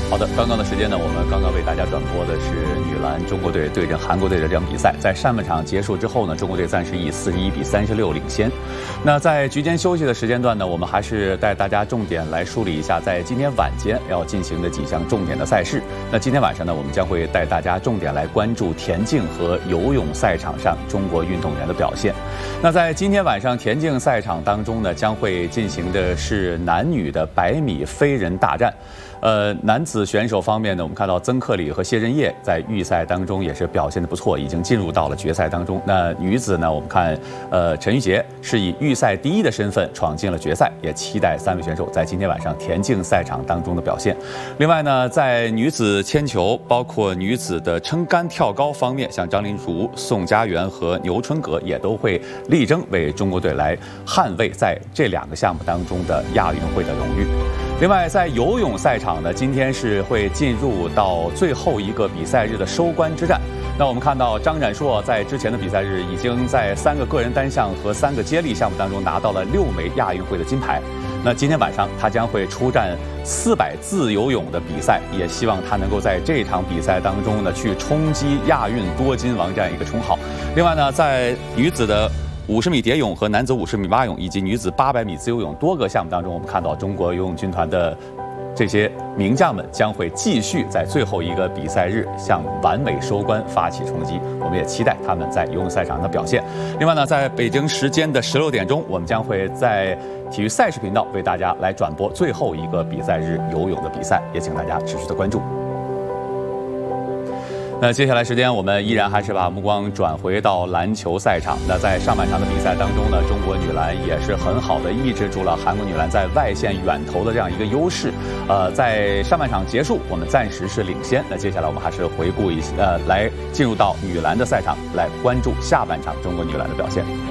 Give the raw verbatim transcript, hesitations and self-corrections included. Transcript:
好的，刚刚的时间呢，我们刚刚为大家转播的是女篮中国队对阵韩国队的这场比赛。在上半场结束之后呢，中国队暂时以四十一比三十六领先。那在局间休息的时间段呢，我们还是带大家重点来梳理一下在今天晚间要进行的几项重点的赛事。那今天晚上呢，我们将会带大家重点来关注田径和游泳赛场上中国运动员的表现。那在今天晚上田径赛场当中呢，将会进行的是男女的百米飞人大战。呃，男子选手方面呢，我们看到曾克礼和谢震业在预赛当中也是表现得不错，已经进入到了决赛当中。那女子呢，我们看，呃，陈玉洁是以预赛第一的身份闯进了决赛，也期待三位选手在今天晚上田径赛场当中的表现。另外呢，在女子铅球，包括女子的撑杆跳高方面，像张琳儒、宋家媛和牛春格也都会力争为中国队来捍卫在这两个项目当中的亚运会的荣誉。另外，在游泳赛场呢，今天是会进入到最后一个比赛日的收官之战。那我们看到张冉硕在之前的比赛日已经在三个个人单项和三个接力项目当中拿到了六枚亚运会的金牌。那今天晚上他将会出战四百自由泳的比赛，也希望他能够在这场比赛当中呢去冲击亚运多金王这样一个称号。另外呢，在女子的五十米蝶泳和男子五十米蛙泳以及女子八百米自由泳多个项目当中，我们看到中国游泳军团的这些名将们将会继续在最后一个比赛日向完美收官发起冲击。我们也期待他们在游泳赛场的表现。另外呢，在北京时间的十六点钟，我们将会在体育赛事频道为大家来转播最后一个比赛日游泳的比赛，也请大家持续的关注。那接下来时间，我们依然还是把目光转回到篮球赛场。那在上半场的比赛当中呢，中国女篮也是很好的抑制住了韩国女篮在外线远投的这样一个优势。呃，在上半场结束，我们暂时是领先。那接下来我们还是回顾一下，呃，来进入到女篮的赛场，来关注下半场中国女篮的表现。